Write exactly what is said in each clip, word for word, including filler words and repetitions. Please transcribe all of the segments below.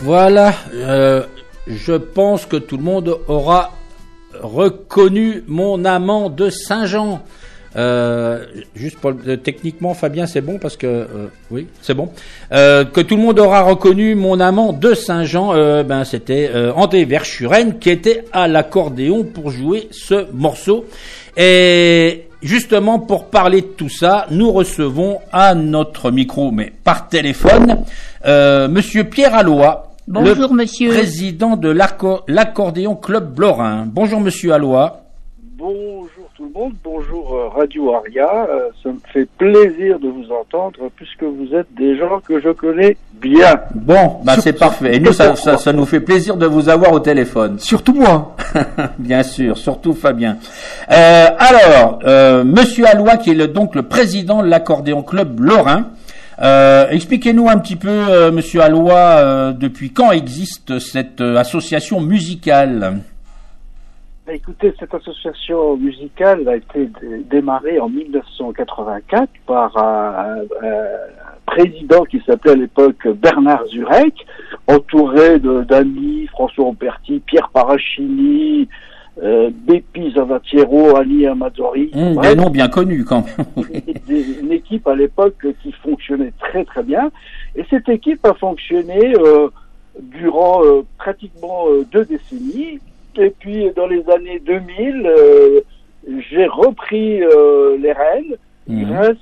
Voilà, euh, je pense que tout le monde aura reconnu mon amant de Saint-Jean. Euh, juste pour euh, techniquement, Fabien, c'est bon parce que euh, oui, c'est bon. Euh, que tout le monde aura reconnu mon amant de Saint-Jean. Euh, ben, c'était euh, André Verschuren qui était à l'accordéon pour jouer ce morceau. Et justement, pour parler de tout ça, nous recevons à notre micro, mais par téléphone, euh, Monsieur Pierre Alloy. Bonjour, le monsieur. Président de l'accordéon Club Lorrain. Bonjour, Monsieur Alloy. Bonjour tout le monde, bonjour euh, Radio Aria. Euh, ça me fait plaisir de vous entendre puisque vous êtes des gens que je connais bien. Bon, bah c'est parfait. Et nous, ça, ça, ça nous fait plaisir de vous avoir au téléphone. Surtout moi. Bien sûr, surtout Fabien. Euh, alors, euh, Monsieur Alloy, qui est le, donc le président de l'accordéon Club Lorrain. Euh, expliquez-nous un petit peu, euh, Monsieur Alloy, euh, depuis quand existe cette euh, association musicale? Écoutez, cette association musicale a été d- démarrée en mille neuf cent quatre-vingt-quatre par un, un, un président qui s'appelait à l'époque Bernard Zurek, entouré de, d'amis, François Amperti, Pierre Parachini, euh, Bepi Zavatiero, Ali Amadori. Mmh, des noms bien connus quand même. Une équipe à l'époque qui fonctionnait très très bien. Et cette équipe a fonctionné euh, durant euh, pratiquement euh, deux décennies. Et puis dans les années deux mille, euh, j'ai repris euh, les rênes mmh. grâce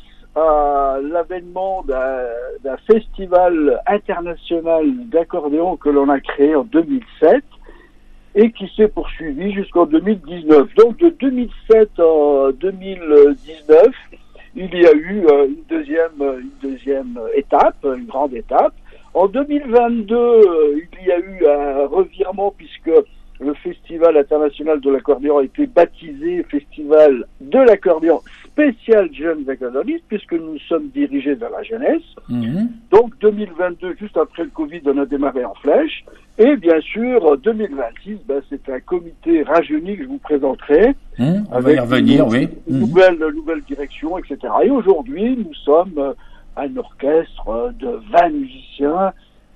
à l'avènement d'un, d'un festival international d'accordéon que l'on a créé en deux mille sept et qui s'est poursuivi jusqu'en deux mille dix-neuf. Donc de deux mille sept à deux mille dix-neuf, il y a eu euh, une deuxième, une deuxième étape, une grande étape. En deux mille vingt-deux, euh, il y a eu un revirement puisque le Festival international de l'accordéon a été baptisé Festival de l'accordéon spécial jeunes accordéonistes, puisque nous sommes dirigés vers la jeunesse. Mmh. Donc deux mille vingt-deux, juste après le Covid, on a démarré en flèche. Et bien sûr, deux mille vingt-six, ben, c'est un comité rajeuni que je vous présenterai. Mmh, on va y revenir, une, oui. Une nouvelle, mmh. nouvelle direction, et cetera. Et aujourd'hui, nous sommes un orchestre de vingt musiciens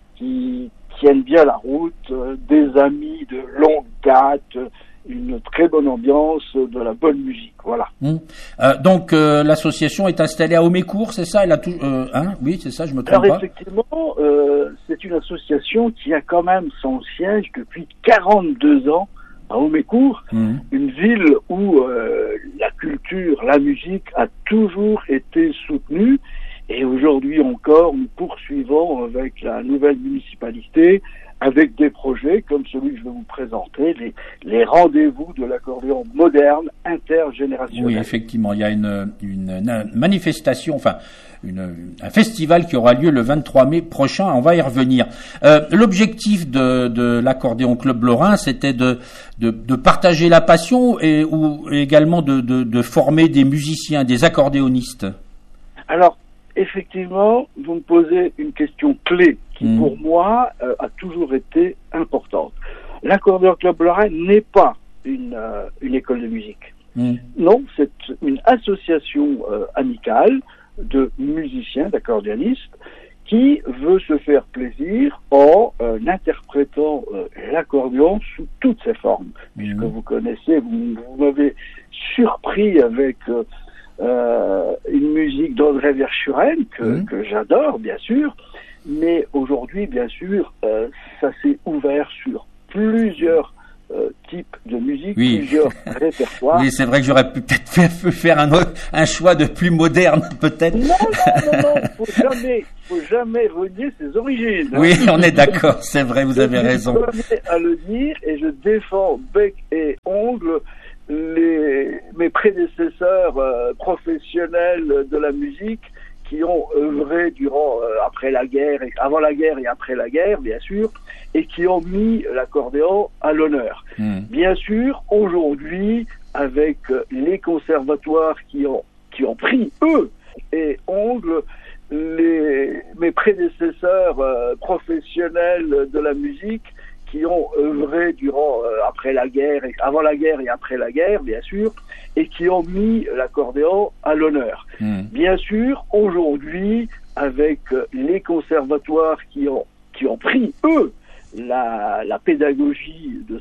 qui tiennent bien la route, euh, des amis de longue date, euh, une très bonne ambiance, euh, de la bonne musique, voilà. Mmh. Euh, donc euh, l'association est installée à Aumécourt, c'est ça? Elle a tout, euh, hein oui, c'est ça, je me trompe Alors, pas. effectivement, euh, c'est une association qui a quand même son siège depuis quarante-deux ans à Aumécourt, mmh. une ville où euh, la culture, la musique a toujours été soutenue. Et aujourd'hui encore, nous poursuivons avec la nouvelle municipalité, avec des projets comme celui que je vais vous présenter, les, les rendez-vous de l'accordéon moderne intergénérationnel. Oui, effectivement, il y a une, une, une manifestation, enfin une, un festival qui aura lieu le vingt-trois mai prochain, on va y revenir. Euh, l'objectif de, de l'accordéon Club Lorrain, c'était de, de, de partager la passion et ou également de, de, de former des musiciens, des accordéonistes. Alors, effectivement, vous me posez une question clé qui, mmh. pour moi, euh, a toujours été importante. L'accordéon Club Lorrain n'est pas une, euh, une école de musique. Mmh. Non, c'est une association euh, amicale de musiciens, d'accordéonistes, qui veut se faire plaisir en euh, interprétant euh, l'accordéon sous toutes ses formes. Mmh. Puisque vous connaissez, vous, vous m'avez surpris avec... Euh, Euh, une musique d'André Verschuren que, mmh. que j'adore bien sûr, mais aujourd'hui bien sûr euh, ça s'est ouvert sur plusieurs euh, types de musique, oui. plusieurs répertoires. Oui, c'est vrai que j'aurais pu peut-être faire, faire un, autre, un choix de plus moderne peut-être. Non, non, non, non, faut jamais, faut jamais renier ses origines. Oui, hein. On est d'accord, c'est vrai, vous avez je raison. Je suis à le dire et je défends bec et ongle Les, mes prédécesseurs euh, professionnels de la musique qui ont œuvré durant, euh, après la guerre, et, avant la guerre et après la guerre, bien sûr, et qui ont mis l'accordéon à l'honneur. Mmh. Bien sûr, aujourd'hui, avec euh, les conservatoires qui ont, qui ont pris, eux, et ongles, les, mes prédécesseurs euh, professionnels de la musique qui ont œuvré durant, euh, après la guerre, et, avant la guerre et après la guerre, bien sûr, et qui ont mis l'accordéon à l'honneur. Mmh. Bien sûr, aujourd'hui, avec euh, les conservatoires qui ont, qui ont pris, eux, la, la pédagogie de